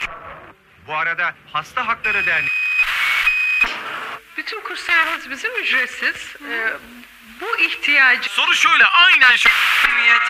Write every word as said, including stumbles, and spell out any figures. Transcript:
Bu arada Hasta Hakları Derneği... Bütün kurslarımız bizim ücretsiz. Ee, bu ihtiyacı... Soru şöyle, aynen şu...